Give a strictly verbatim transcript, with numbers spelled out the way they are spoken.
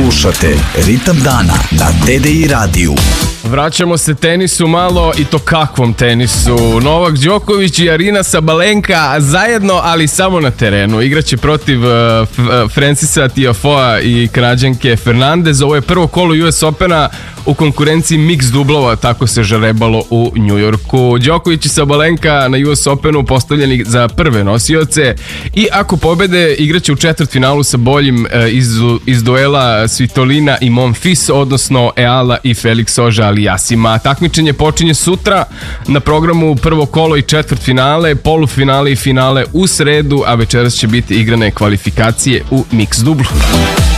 Slušate Ritam dana na T D I radiju. Vraćamo se tenisu malo, i to kakvom tenisu. Novak Đoković i Arina Sabalenka zajedno, ali samo na terenu. Igraće protiv uh, Francisa Tiafoea i Kanadjanke Fernandez. Ovo je prvo kolo U S Opena u konkurenciji mix dublova, tako se žarebalo u Njujorku. Đoković i Sabalenka na U S Openu postavljeni za prve nosioce i ako pobede igraće u četvrtfinalu sa boljim uh, iz, iz duela Svitolina i Monfils, odnosno Eala i Felix Auger-Aliassima. Takmičenje počinje sutra, na programu prvo kolo i četvrtfinale, polufinale i finale u sredu, a večeras će biti igrane kvalifikacije u mix dublu.